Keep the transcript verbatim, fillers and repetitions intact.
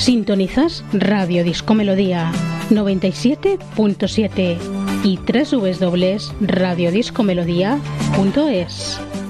Sintonizas Radio Disco Melodía noventa y siete punto siete y doble u doble u doble u punto radio disco melodía punto es.